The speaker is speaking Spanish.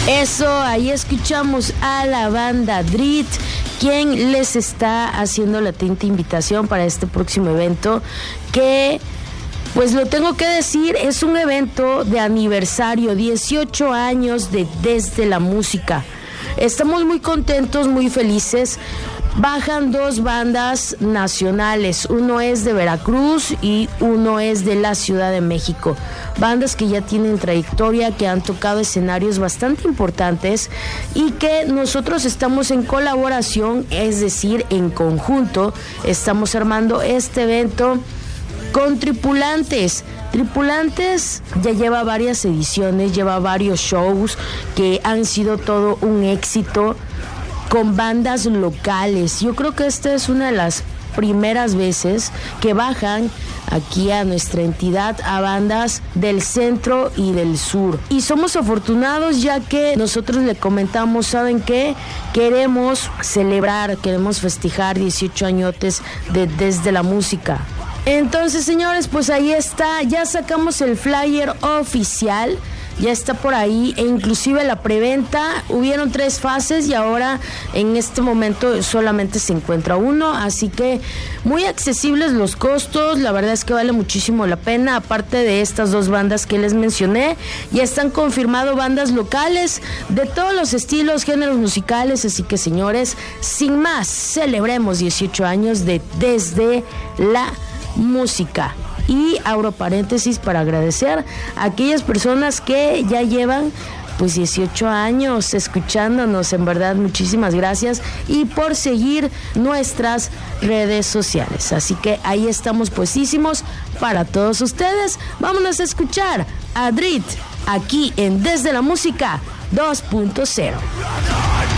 Eso, ahí escuchamos a la banda Drit, quien les está haciendo la atenta invitación para este próximo evento, que, pues lo tengo que decir, es un evento de aniversario, 18 años de Desde la Música. Estamos muy contentos, muy felices. Bajan dos bandas nacionales, uno es de Veracruz y uno es de la Ciudad de México. Bandas que ya tienen trayectoria, que han tocado escenarios bastante importantes y que nosotros estamos en colaboración, es decir, en conjunto, estamos armando este evento con Tripulantes. Tripulantes ya lleva varias ediciones, lleva varios shows que han sido todo un éxito, con bandas locales. Yo creo que esta es una de las primeras veces que bajan aquí a nuestra entidad a bandas del centro y del sur. Y somos afortunados, ya que nosotros le comentamos, ¿saben qué? Queremos celebrar, queremos festejar 18 añotes de Desde la Música. Entonces, señores, pues ahí está, ya sacamos el flyer oficial. Ya está por ahí, e inclusive la preventa, hubieron 3 fases y ahora en este momento solamente se encuentra uno, así que muy accesibles los costos, la verdad es que vale muchísimo la pena. Aparte de estas 2 bandas que les mencioné, ya están confirmado bandas locales de todos los estilos, géneros musicales, así que, señores, sin más, celebremos 18 años de Desde la Música. Y abro paréntesis para agradecer a aquellas personas que ya llevan pues 18 años escuchándonos, en verdad muchísimas gracias, y por seguir nuestras redes sociales. Así que ahí estamos puestísimos para todos ustedes. Vámonos a escuchar a Drit aquí en Desde la Música 2.0.